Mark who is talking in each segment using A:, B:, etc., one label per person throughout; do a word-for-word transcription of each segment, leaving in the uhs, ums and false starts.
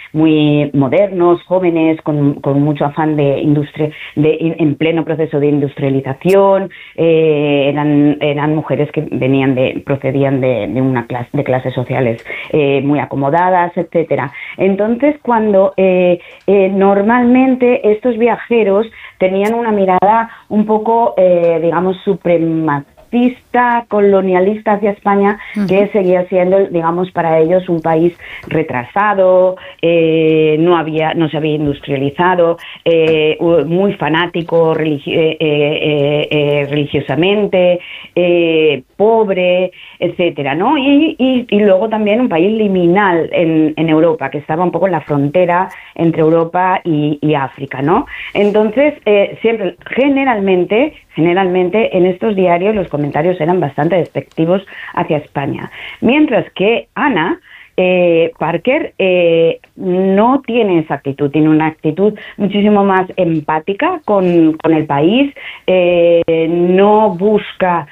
A: muy modernos, jóvenes, con, con mucho afán de industria, de, en pleno proceso de industrialización, eh, eran, eran mujeres que venían de, procedían de, de una clase, de clases sociales eh, muy acomodadas, etcétera. Entonces, cuando eh, eh, normalmente estos viajeros tenían una mirada un poco, eh, digamos, supremacista, colonialista hacia España, uh-huh. que seguía siendo, digamos, para ellos un país retrasado, eh, no había, no se había industrializado, eh, muy fanático religi- eh, eh, eh, religiosamente, eh, pobre, etcétera, ¿no? Y, y, y luego también un país liminal en, en Europa, que estaba un poco en la frontera entre Europa y, y África, ¿no? Entonces, eh, siempre, generalmente, generalmente en estos diarios los comentarios eran bastante despectivos hacia España. Mientras que Ana eh, Parker eh, no tiene esa actitud, tiene una actitud muchísimo más empática con, con el país, eh, no busca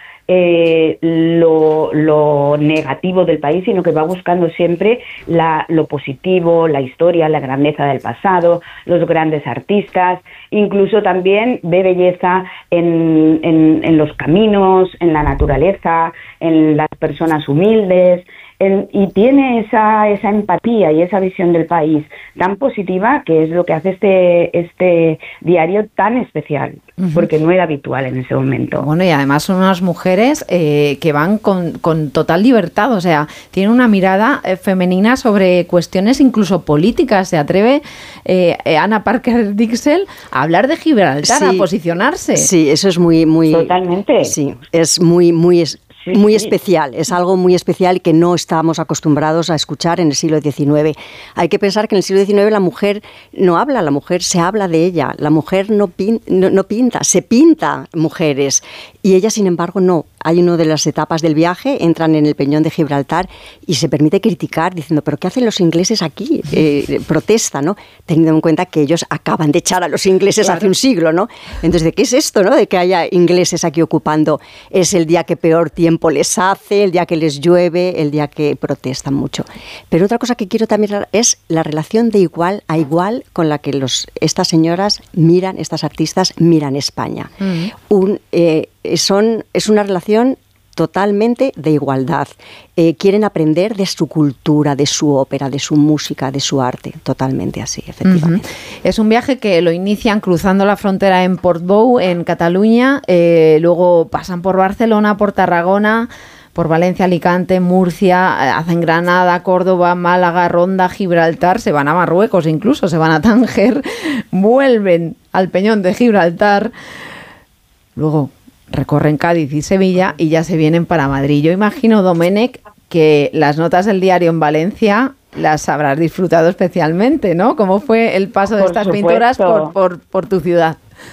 A: Eh, lo, lo negativo del país, sino que va buscando siempre la, lo positivo, la historia, la grandeza del pasado, los grandes artistas, incluso también ve belleza en, en, en los caminos, en la naturaleza, en las personas humildes, en, y tiene esa, esa empatía y esa visión del país tan positiva, que es lo que hace este, este diario tan especial, uh-huh. porque no era habitual en ese momento.
B: Bueno, y además son unas mujeres eh, que van con, con total libertad, o sea, tienen una mirada eh, femenina sobre cuestiones incluso políticas. Se atreve eh, Ana Parker Dixell a hablar de Gibraltar, sí, a posicionarse.
C: Sí, eso es muy, muy...
A: Totalmente.
C: Sí, es muy, muy... Es, muy especial, es algo muy especial que no estábamos acostumbrados a escuchar en el siglo diecinueve. Hay que pensar que en el siglo diecinueve la mujer no habla, la mujer se habla de ella, la mujer no, pin, no, no pinta, se pinta mujeres, y ella, sin embargo, no. Hay una de las etapas del viaje, entran en el Peñón de Gibraltar y se permite criticar diciendo, ¿pero qué hacen los ingleses aquí? Eh, protesta, ¿no? Teniendo en cuenta que ellos acaban de echar a los ingleses claro. hace un siglo, ¿no? Entonces, ¿de qué es esto, no? De que haya ingleses aquí ocupando. Es el día que peor tiempo les hace, el día que les llueve, el día que protestan mucho. Pero otra cosa que quiero también es la relación de igual a igual con la que los, estas señoras miran, estas artistas miran España. Mm. Un... Eh, Son, es una relación totalmente de igualdad. Eh, quieren aprender de su cultura, de su ópera, de su música, de su arte. Totalmente así, efectivamente.
B: Uh-huh. Es un viaje que lo inician cruzando la frontera en Portbou, en Cataluña, eh, luego pasan por Barcelona, por Tarragona, por Valencia, Alicante, Murcia, hacen Granada, Córdoba, Málaga, Ronda, Gibraltar, se van a Marruecos incluso, se van a Tánger, vuelven al Peñón de Gibraltar, luego recorren Cádiz y Sevilla y ya se vienen para Madrid. Yo imagino, Domenech, que las notas del diario en Valencia las habrás disfrutado especialmente, ¿no? ¿Cómo fue el paso de
A: por
B: estas
A: supuesto.
B: pintoras por, por, por tu ciudad?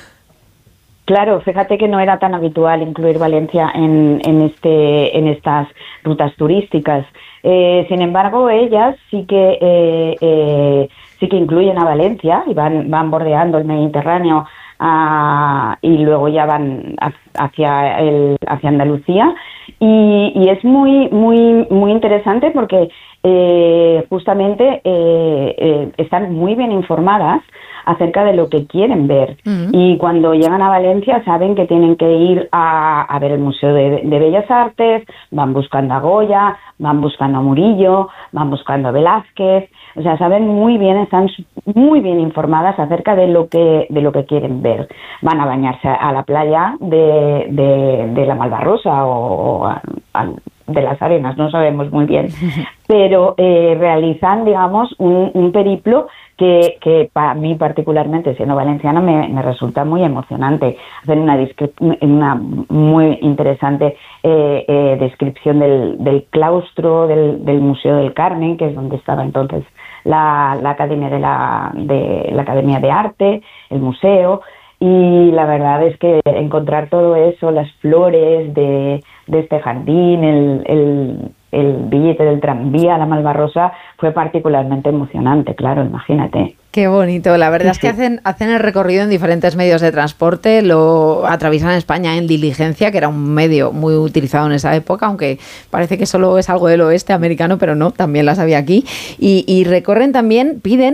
A: Claro, fíjate que no era tan habitual incluir Valencia en, en, este, en estas rutas turísticas. Eh, sin embargo, ellas sí que eh, eh, sí que incluyen a Valencia y van, van bordeando el Mediterráneo Uh, y luego ya van hacia el hacia Andalucía y, y es muy muy muy interesante porque eh, justamente eh, eh, están muy bien informadas acerca de lo que quieren ver. Uh-huh. Y cuando llegan a Valencia saben que tienen que ir a, a ver el Museo de, de Bellas Artes, van buscando a Goya, van buscando a Murillo, van buscando a Velázquez. O sea, saben muy bien, están muy bien informadas acerca de lo que de lo que quieren ver. Van a bañarse a la playa de, de, de la Malvarrosa o, o a, a, de las Arenas, no sabemos muy bien. Pero eh, realizan, digamos, un, un periplo que, que para mí particularmente, siendo valenciana, me, me resulta muy emocionante. Hacen una, discre- una muy interesante eh, eh, descripción del, del claustro del, del Museo del Carmen, que es donde estaba entonces la, la Academia de la, de la Academia de Arte, el museo. Y la verdad es que encontrar todo eso, las flores de, de este jardín, el, el, el billete del tranvía a la Malvarrosa, fue particularmente emocionante, claro, imagínate.
B: Qué bonito, la verdad sí, es que sí. hacen, hacen el recorrido en diferentes medios de transporte, lo atraviesan España en diligencia, que era un medio muy utilizado en esa época, aunque parece que solo es algo del oeste americano, pero no, también las había aquí, y, y recorren también, piden